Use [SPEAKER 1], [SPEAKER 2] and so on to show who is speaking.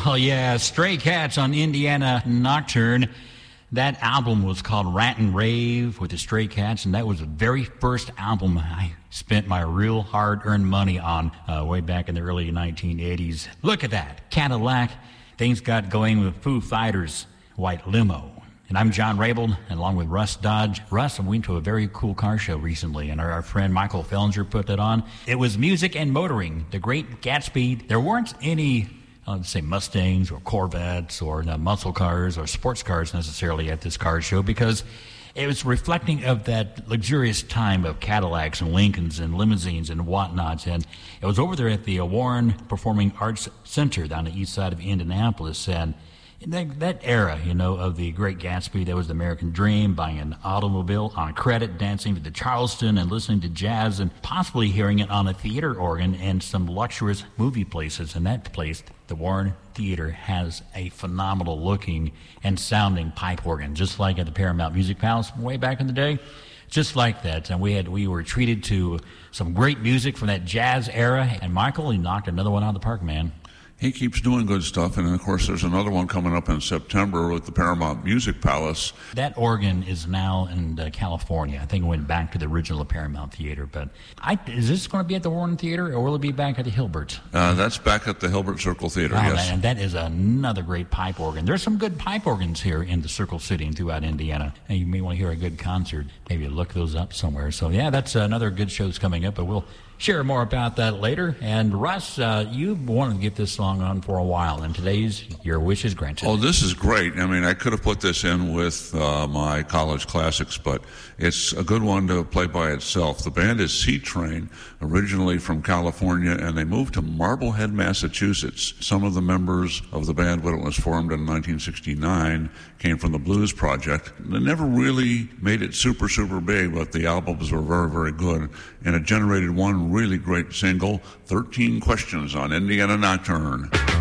[SPEAKER 1] Well, yeah, Stray Cats on Indiana Nocturne. That album was called Rant and Rave with the Stray Cats, and that was the very first album I spent my real hard-earned money on way back in the early 1980s. Look at that. Cadillac. Things got going with Foo Fighters, White Limo. And I'm John Rabel, and along with Russ Dodge. Russ, I went to a very cool car show recently, and our friend Michael Fellinger put that on. It was Music and Motoring, The Great Gatsby. There weren't any, let's say, Mustangs or Corvettes or muscle cars or sports cars necessarily at this car show, because it was reflecting of that luxurious time of Cadillacs and Lincolns and limousines and whatnots. And it was over there at the Warren Performing Arts Center down the east side of Indianapolis. And in that era, of the Great Gatsby, there was the American Dream, buying an automobile on credit, dancing to the Charleston and listening to jazz, and possibly hearing it on a theater organ and some luxurious movie places. And that place, the Warren Theater, has a phenomenal looking and sounding pipe organ, just like at the Paramount Music Palace way back in the day. Just like that. And we were treated to some great music from that jazz era. And Michael, he knocked another one out of the park, man.
[SPEAKER 2] He keeps doing good stuff, and of course there's another one coming up in September with the Paramount Music Palace.
[SPEAKER 1] That organ is now in California. I think it went back to the original Paramount Theater. But is this going to be at the Warren Theater, or will it be back at the Hilbert?
[SPEAKER 2] That's back at the Hilbert Circle Theater, yes.
[SPEAKER 1] And that is another great pipe organ. There's some good pipe organs here in the Circle City and throughout Indiana. And you may want to hear a good concert. Maybe look those up somewhere. So, yeah, that's another good show's coming up, but we'll share more about that later. And Russ, you've wanted to get this song on for a while, and today's Your Wish is Granted.
[SPEAKER 2] Oh, this is great. I mean, I could have put this in with my college classics, but it's a good one to play by itself. The band is Sea Train, originally from California, and they moved to Marblehead, Massachusetts. Some of the members of the band, when it was formed in 1969, came from the Blues Project. They never really made it super, super big, but the albums were very, very good, and it generated one really great single, 13 Questions on Indiana Nocturne.